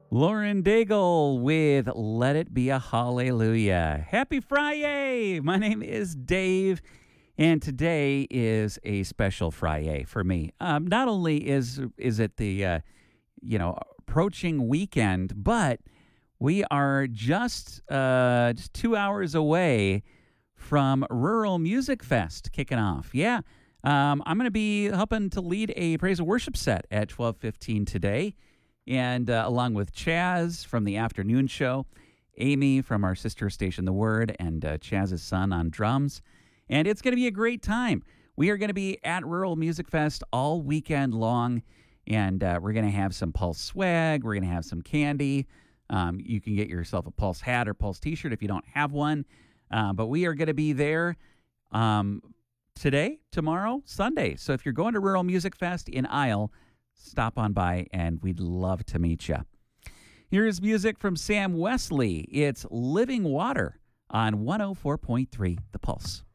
Lauren Daigle with Let It Be a Hallelujah. Happy Friday! My name is Dave, and today is a special Friday for me. Not only is it the approaching weekend, but we are just 2 hours away from Rural Music Fest kicking off. Yeah, I'm going to be helping to lead a praise and worship set at 12:15 today. And along with Chaz from the afternoon show, Amy from our sister station, The Word, and Chaz's son on drums. And it's going to be a great time. We are going to be at Rural Music Fest all weekend long, and we're going to have some Pulse swag. We're going to have some candy. You can get yourself a Pulse hat or Pulse t-shirt if you don't have one. But we are going to be there today, tomorrow, Sunday. So if you're going to Rural Music Fest in Isle, stop on by, and we'd love to meet you. Here's music from Sam Wesley. It's Living Water on 104.3 The Pulse.